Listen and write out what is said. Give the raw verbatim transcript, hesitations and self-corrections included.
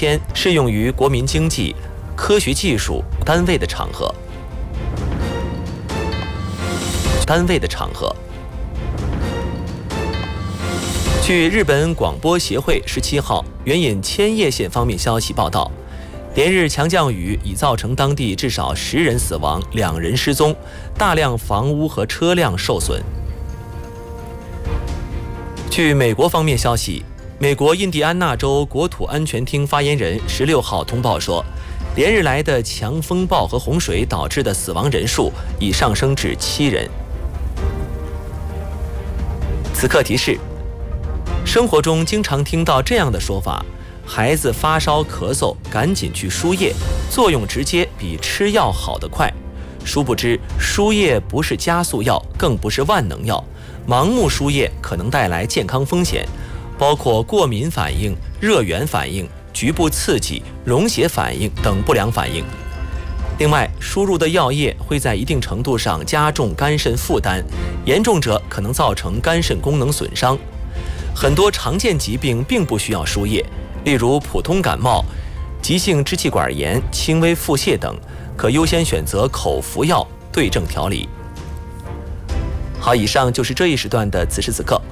签适用于国民经济、科学技术单位的场合。单位的场合。据日本广播协会十七号援引千叶县方面消息报道，连日强降雨已造成当地至少十人死亡、两人失踪，大量房屋和车辆受损。据美国方面消息，美国印第安纳州国土安全厅发言人十六号通报说，连日来的强风暴和洪水导致的死亡人数已上升至七人。此刻提示：生活中经常听到这样的说法，孩子发烧咳嗽赶紧去输液，作用直接比吃药好得快。殊不知输液不是加速药，更不是万能药，盲目输液可能带来健康风险，包括过敏反应、热源反应、局部刺激、溶血反应等不良反应。另外，输入的药液会在一定程度上加重肝肾负担，严重者可能造成肝肾功能损伤。很多常见疾病并不需要输液，例如普通感冒、急性支气管炎、轻微腹泻等，可优先选择口服药对症调理。好，以上就是这一时段的此时此刻